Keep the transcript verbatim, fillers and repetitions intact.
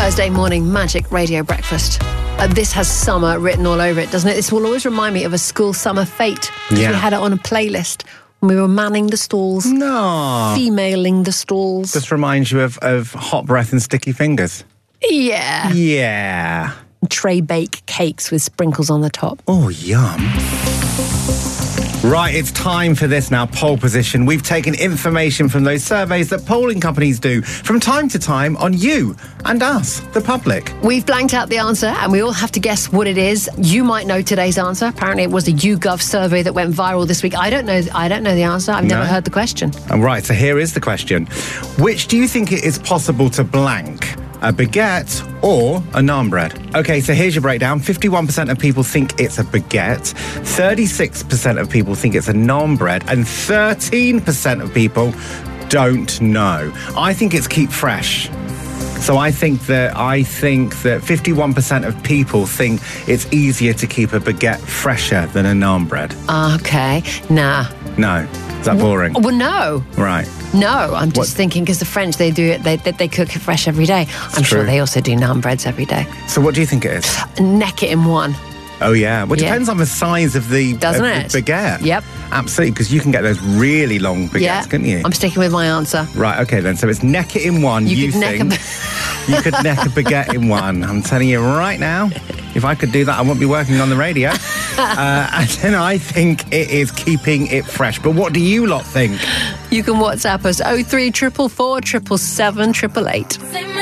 Thursday morning magic radio breakfast. Uh, this has summer written all over it, doesn't it? This will always remind me of a school summer fete. Yeah. We had it on a playlist when we were manning the stalls, No. femaling the stalls. Just reminds you of, of hot breath and sticky fingers. Yeah. Yeah. Tray bake cakes with sprinkles on the top. Oh, yum. Right, it's time for this now, poll position. We've taken information from those surveys that polling companies do from time to time on you and us, the public. We've blanked out the answer and we all have to guess what it is. You might know today's answer. Apparently it was a YouGov survey that went viral this week. I don't know I don't know the answer. I've never No. heard the question. And right, so here is the question. Which do you think it is possible to blank? A baguette or a naan bread? Okay, so here's your breakdown. fifty-one percent of people think it's a baguette, thirty-six percent of people think it's a naan bread, and thirteen percent of people don't know. I think it's keep fresh. So I think that I think that fifty-one percent of people think it's easier to keep a baguette fresher than a naan bread. Okay. Nah. No. Is that boring? Well, no. Right. No, I'm just What? thinking because the French, they do it, they, they, they cook it fresh every day. I'm true. sure they also do naan breads every day. So what do you think it is? Neck it in one. Oh, yeah. Well, it Yeah. depends on the size of the, Doesn't of it? the baguette. Yep. Absolutely, because you can get those really long baguettes, Yeah. couldn't you? I'm sticking with my answer. Right, okay then. So it's neck it in one, You you, could neck think. a- You could neck a baguette in one. I'm telling you right now, if I could do that, I wouldn't be working on the radio. uh, and then I think it is keeping it fresh. But what do you lot think? You can WhatsApp us oh three four four four seven seven eight eight eight.